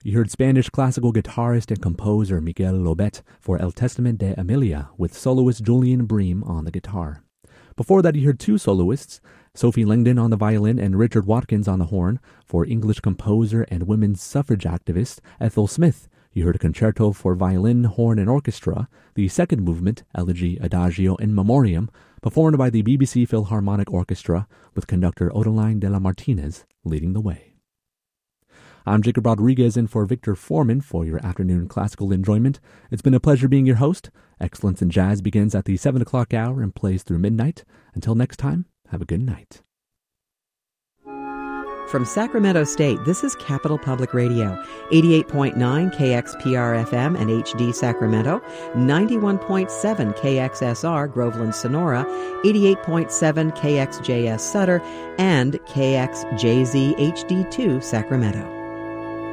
You heard Spanish classical guitarist and composer Miguel Lobet for El Testament de Emilia with soloist Julian Bream on the guitar. Before that, you heard two soloists, Sophie Langdon on the violin and Richard Watkins on the horn, for English composer and women's suffrage activist Ethel Smith. You heard a concerto for violin, horn, and orchestra, the second movement, Elegy, Adagio, in Memoriam, performed by the BBC Philharmonic Orchestra, with conductor Odeline de la Martinez leading the way. I'm Jacob Rodriguez in for Victor Foreman for your afternoon classical enjoyment. It's been a pleasure being your host. Excellence in Jazz begins at the 7 o'clock hour and plays through midnight. Until next time, have a good night. From Sacramento State, this is Capital Public Radio, 88.9 KXPR-FM and HD Sacramento, 91.7 KXSR Groveland Sonora, 88.7 KXJS Sutter, and KXJZ HD2 Sacramento.